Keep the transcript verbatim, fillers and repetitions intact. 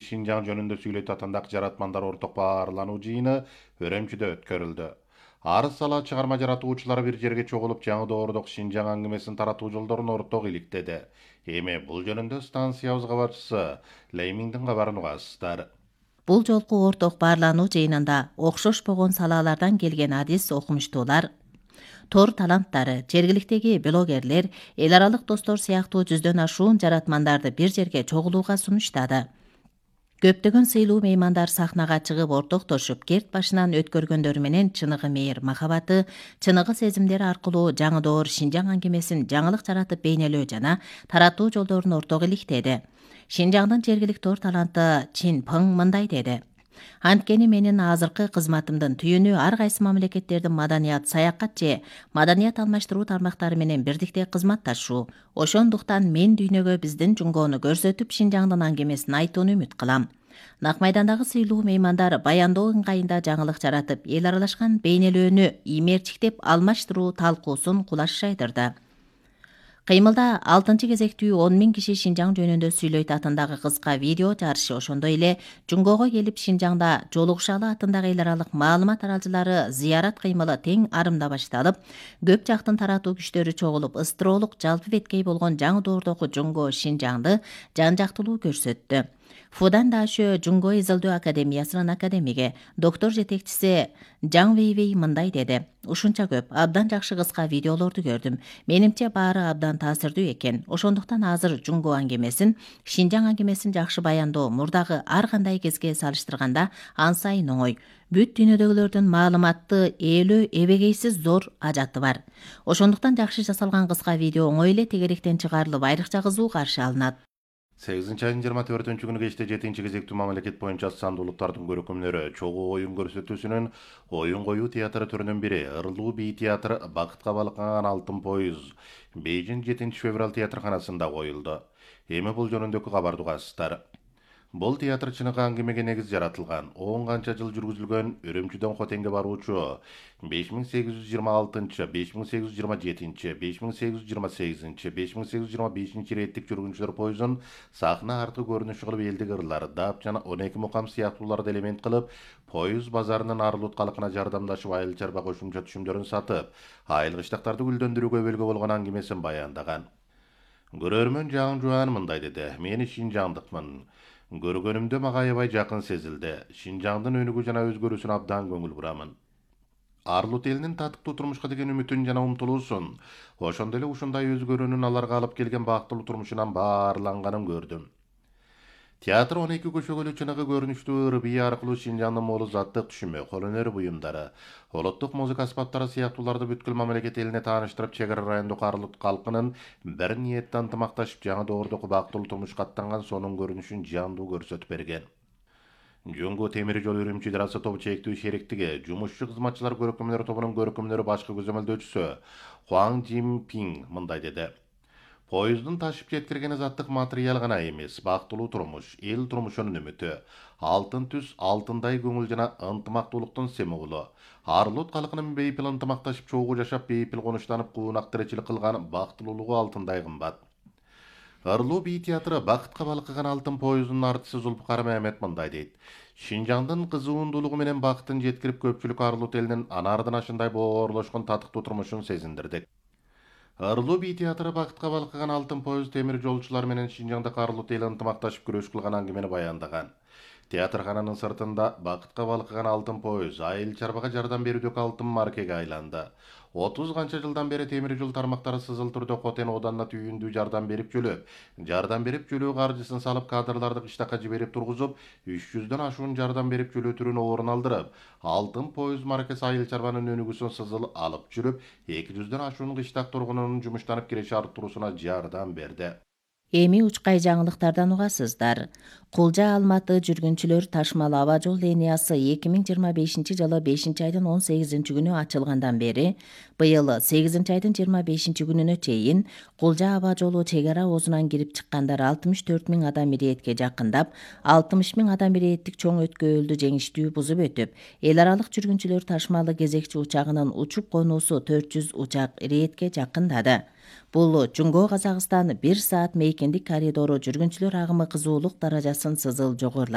Шинжаң жөнүндө сүйлөйт атындагы жаратмандар орток баарлануу жыйыны Өрөмчүдө өткөрүлдү. Арыз сала чыгарма жаратуучулар бир жерге чогулуп жаңы доордук Шинжаң аңгемесин таратуу жолдорун орток иликтеди. Эми бул жөнүндө станциябыз кабарчысы Леймиңдин кабарын угасыздар. Бул жолку орток баарлануу жыйынында окшошпогон салалардан келген адис окумуштуулар, тор таланттары, жергиликтеги блогерлер, эл аралык достор сыяктуу жүздөн ашуун жаратмандарды бир жерге чогулууга сунуштады. Көптөгөн сыйлуу меймандар сахнага чыгып ортоктошуп, керт башынан өткөргөндөрү менен чыныгы мээр махабаты, чыныгы сезимдери аркылуу жаңы доор Шинжаң аңгемесин жаңылык жаратып бейнелөө жана таратуу жолдорун орток иликтеди. Шинжаңдын жергиликтүү тор таланты Чин Пың мындай деди: Анткени менин азыркы кызматымдын түйүнү ар кайсы мамлекеттердин маданият саякат же маданият алмаштыруу тармактары менен бирдикте кызматташуу. Ошондуктан мен дүйнөгө биздин жуңгоону көрсөтүп, Шинжаңдын аңгемесин айтууну үмүт кылам. Нак майдандагы сыйлуу меймандар баяндоо ыңгайында жаңылык жаратып, эл аралашкан бейнелөөнү иймерчиктеп алмаштыруу талкуусун кулаш жайдырды. Кыймылда алтынчы кезектүү он миң киши Шинжаң жөнүндө сүйлөйт атындагы кыска видео жарышы, ошондой эле Жуңгоого келип Шинжаңда жолугушалы атындагы эл аралык маалымат аралчылары зыярат кыймылы тең арымда башталып, көп жактын таратуу күчтөрү чогулуп, ыстыроолук жалпы беткей болгон жаңы доордогу Жуңго Шинжаңды жан жактылуу көрсөттү. Фудан Дашө Жуңго изилдөө академиясынын академиги, доктор жетекчиси Жаң Вейвей мындай деди: Ушунча көп, абдан жакшы кыска видеолорду көрдүм. Менимче баары абдан таасирдүү экен. Ошондуктан азыр Жуңго аңгемесин, Шинжаң аңгемесин жакшы баяндоо мурдагы ар кандай кезге салыштырганда ансайын оңой. Бүт дүйнөдөгүлөрдүн маалыматты ээлөө эбегейсиз зор ажаты бар. Ошондуктан жакшы жасалган кыска видео оңой эле тегеректен чыгарылып, айрыкча кызуу каршы алынат. сегизинчи айдын жыйырма төртүнчү күнү кечте жетинчи кезектүү мамлекет боюнча сандуу улуттардын көркөмдөрү чогуу оюн көрсөтүүсүнүн оюн коюу театры түрүнүн бири Ырлуу бий театры Бакытка балкыган алтын поюз Бейжиң жетинчи февраль театрканасында коюлду. Эми бул жөнүндөгү кабарды угасыздар. Бул театр чыныгы аңгемеге негиз жаратылган. он канча жыл жүргүзүлгөн Өрөмчүдөн Хотенге баруучу беш миң сегиз жүз жыйырма алтынчы, беш миң сегиз жүз жыйырма жетинчи, беш миң сегиз жүз жыйырма сегизинчи, беш миң сегиз жүз жыйырма бешинчи реттик жүргүнчүлөр поюзун сахна аркы көрүнүш кылып элдик ырлар, дап жана он эки мукам сыяктууларды элемент кылып, поюз базарынын арылут калкына жардамдашып, айыл чарба кошумча түшүмдөрүн сатып, айыл кыштактарды гүлдөндүрүүгө өбөлгө болгон аңгемесин баяндаган. Көрөрмөн Жаң Жуан мындай деди: Мени шинжаңдыкмын. Көргөнүмдө мага аябай жакын сезилди. Шинжаңдын өнүгүү жана өзгөрүүсүнө абдан көңүл бурамын. Арлут элинин татыктуу турмушка деген үмүтүн жана умтулуусун, ошондой эле ушундай өзгөрүүнүн аларга алып келген бактылуу турмушунан баарланганын көрдүм. Театр он эки көчөгө эле чыныгы көрүнүштүү ыр бий аркылуу Шинжаңдын молу заттык түшүмү, кол өнөр буюмдары, олоттук музыка аспаптары сыяктууларды бүткүл мамлекет элине тааныштырып, чек ара райондук Арлут калкынын бир ниетте ынтымакташып жаңы доордогу бактылуу турмушка аттанган сонун көрүнүшүн жандуу көрсөтүп берген. Жуңго темир жол Үрүмчү Дарасы тобу чектүү шериктиги, жумушчу кызматчылар көркөмдөр тобунун көркөмдөрү башкы көзөмөлдөөчүсү Хуаң Жин Пиң мындай деди: Поюздун ташып жеткиргени заттык материал гана эмес, бактылуу турмуш, эл турмушунун үмүтү, алтын түс, алтындай көңүл жана ынтымактуулуктун символу. Арлут калкынын бейпил ынтымакташып чогуу жашап, бейпил конуштанып, куунак тиричилик кылган бактылуулугу алтындай кымбат. Ырлуу бий театры Бакытка балкыган алтын поюзунун артисти Зулпукар Мehmet мындай дейт: Шинжаңдын кызуундуулугу менен бактын жеткирип, көпчүлүк Арлут элинин анардын ашындай боорлошкон татыктуу турмушун сезиндирдик. Ырлуу бий театры Бакытка балкыган алтын поюз темир жолчулар менен Шинжаңдык Арлут эли ынтымакташып күрөш кылган аңгемени баяндаган. Театркананын сыртында Бакытка балкыган алтын поюз айыл чарбага жардам берүүдөгү алтын маркеге айланды. отуз канча жылдан бери темир жол тармактары сызыл түрдө Хотен оданына түйүндүү жардам берип жөлөп, жардам берип жөлөө каржысын салып, кадрларды кыштакка жиберип тургузуп, үч жүздөн ашуун жардам берип жөлөө түрүн орун алдырып, алтын поюз маркасы айыл чарбанын өнүгүүсүн сызыл алып жүрүп, эки жүздөн ашуун кыштак тургунунун жумуштанып киреше арттыруусуна жардам берди. Эми учкай жаңылыктардан угасыздар. Кулжа Алматы жүргүнчүлөр ташмал аба жол линиясы эки миң жыйырма бешинчи жылы бешинчи айдын он сегизинчи күнү ачылгандан бери быйыл сегизинчи айдын жыйырма бешинчи күнүнө чейин Кулжа аба жолу чек ара оозунан кирип чыккандар алтымыш төрт миң адам иретке жакындап, алтымыш миң адам иреттик чоң өткөөлдү жеңиштүү бузуп өтүп, эл аралык жүргүнчүлөр ташмалы кезекчи учагынын учуп конуусу төрт жүз учак иретке жакындады. Бул Жуңго Казакстан бир саат мейкиндик коридору жүргүнчүлөр агымы кызуулук даражасын сызыл жогорулатты.